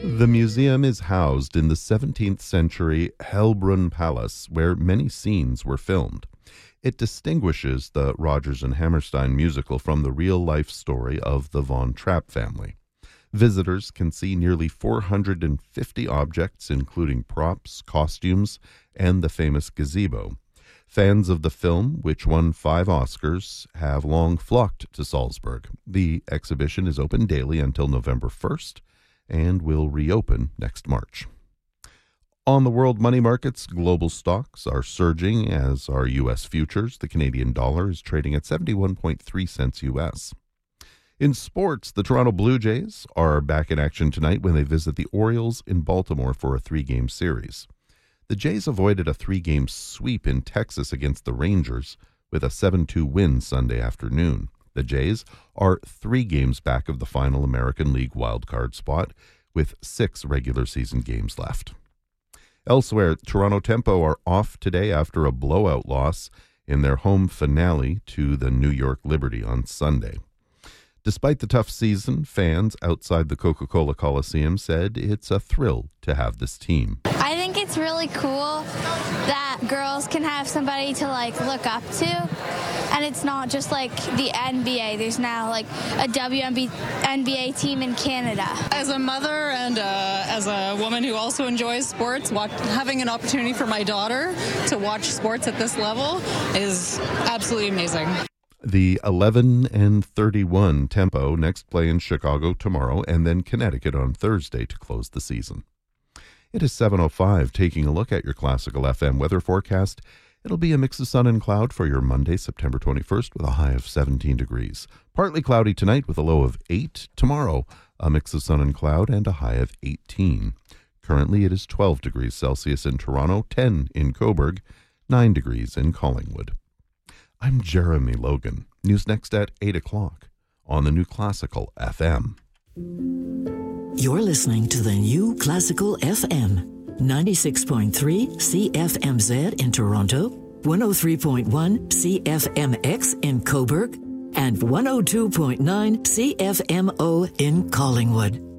The museum is housed in the 17th century Hellbrunn Palace, where many scenes were filmed. It distinguishes the Rodgers and Hammerstein musical from the real-life story of the Von Trapp family. Visitors can see nearly 450 objects, including props, costumes, and the famous gazebo. Fans of the film, which won 5 Oscars, have long flocked to Salzburg. The exhibition is open daily until November 1st and will reopen next March. On the world money markets, global stocks are surging, as are U.S. futures. The Canadian dollar is trading at 71.3 cents U.S. In sports, the Toronto Blue Jays are back in action tonight when they visit the Orioles in Baltimore for a 3-game series. The Jays avoided a 3-game sweep in Texas against the Rangers with a 7-2 win Sunday afternoon. The Jays are 3 games back of the final American League wildcard spot with 6 regular season games left. Elsewhere, Toronto Tempo are off today after a blowout loss in their home finale to the New York Liberty on Sunday. Despite the tough season, fans outside the Coca-Cola Coliseum said it's a thrill to have this team. I think it's really cool that girls can have somebody to look up to, and it's not just like the NBA. There's now a WNBA team in Canada. As a mother and as a woman who also enjoys sports, having an opportunity for my daughter to watch sports at this level is absolutely amazing. The 11-31 Tempo next play in Chicago tomorrow and then Connecticut on Thursday to close the season. It is 7:05, taking a look at your Classical FM weather forecast. It'll be a mix of sun and cloud for your Monday, September 21st, with a high of 17 degrees. Partly cloudy tonight with a low of 8. Tomorrow, a mix of sun and cloud and a high of 18. Currently, it is 12 degrees Celsius in Toronto, 10 in Cobourg, 9 degrees in Collingwood. I'm Jeremy Logan. News next at 8 o'clock on the New Classical FM. You're listening to the New Classical FM, 96.3 CFMZ in Toronto, 103.1 CFMX in Cobourg, and 102.9 CFMO in Collingwood.